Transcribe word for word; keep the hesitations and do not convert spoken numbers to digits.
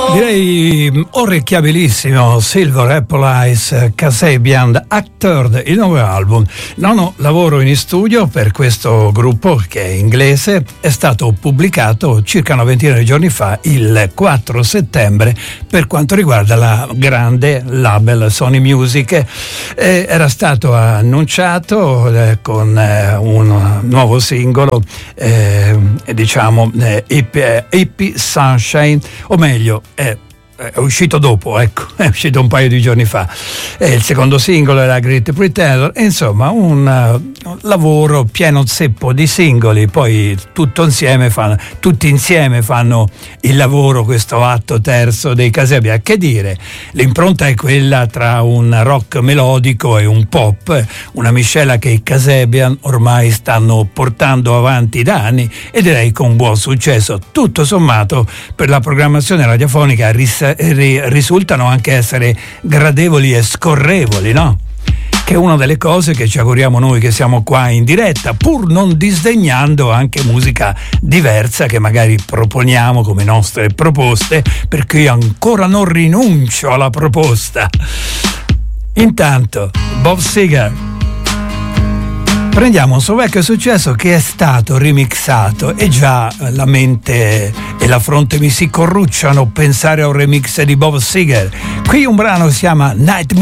Direi orecchiabilissimo Silver Apple Eyes, Kasabian, Actor, il nuovo album. Nono lavoro in studio per questo gruppo che è inglese, è stato pubblicato circa una ventina di giorni fa, il quattro settembre, per quanto riguarda la grande label Sony Music. Eh, era stato annunciato eh, con eh, un nuovo singolo, eh, diciamo eh, Hippie Sunshine, o meglio è, è uscito dopo, ecco, è uscito un paio di giorni fa. E il secondo singolo era Great Pretender. Insomma, un, uh, un lavoro pieno zeppo di singoli, poi tutto insieme fanno, tutti insieme fanno il lavoro, questo atto terzo dei Kasabian. Che dire, l'impronta è quella tra un rock melodico e un pop, una miscela che i Kasabian ormai stanno portando avanti da anni, e direi con buon successo. Tutto sommato, per la programmazione radiofonica ris- risultano anche essere gradevoli e scorrevoli, no? Che è una delle cose che ci auguriamo noi che siamo qua in diretta, pur non disdegnando anche musica diversa che magari proponiamo come nostre proposte, perché io ancora non rinuncio alla proposta. Intanto Bob Seger, prendiamo un suo vecchio successo che è stato remixato, e già la mente e la fronte mi si corrucciano pensare a un remix di Bob Seger. Qui un brano si chiama Night